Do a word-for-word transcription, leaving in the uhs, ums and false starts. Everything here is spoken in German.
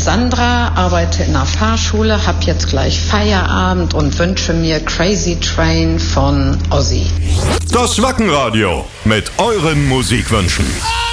Sandra, arbeite in einer Fahrschule, hab jetzt gleich Feierabend und wünsche mir Crazy Train von Ozzy. Das Wackenradio mit euren Musikwünschen.